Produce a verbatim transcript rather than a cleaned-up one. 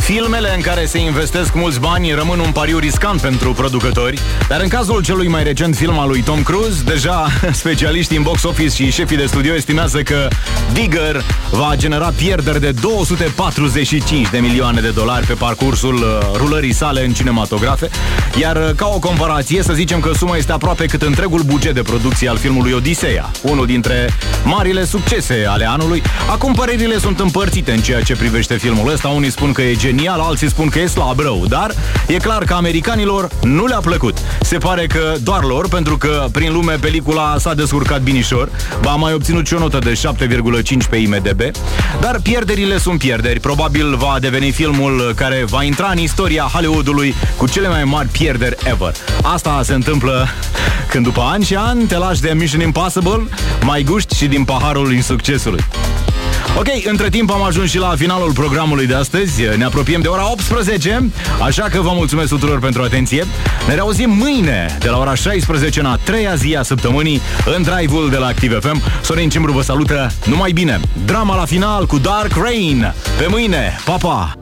Filmele în care se investesc mulți bani rămân un pariu riscant pentru producători, dar în cazul celui mai recent film al lui Tom Cruise, deja specialiștii în box office și șefii de studio estimează că Digger va genera pierderi de două sute patruzeci și cinci de milioane de dolari pe parcursul uh, rulării sale în cinematografe, iar uh, ca o comparație să zicem că suma este aproape cât întregul buget de producție al filmului Odiseea, unul dintre marile succese ale anului. Acum părerile sunt împărțite în ceea ce privește filmul ăsta. Unii spun că e genial, alții spun că e slab rău, dar e clar că americanilor nu le-a plăcut. Se pare că doar lor, pentru că prin lume pelicula s-a descurcat binișor, ba a mai obținut și o notă de șapte virgulă cinci pe I M D B, dar pierderile sunt pierderi. Probabil va deveni filmul care va intra în istoria Hollywoodului cu cele mai mari pierderi ever. Asta se întâmplă când după ani și ani te lași de Mission Impossible, mai guști și din paharul insuccesului. Ok, între timp am ajuns și la finalul programului de astăzi. Ne apropiem de ora optsprezece, așa că vă mulțumesc tuturor pentru atenție. Ne reauzim mâine de la ora șaisprezece în a treia zi a săptămânii în Drive-ul de la Active F M. Sorin Cimbru vă salută, numai bine. Drama la final cu Dark Rain. Pe mâine, pa, pa!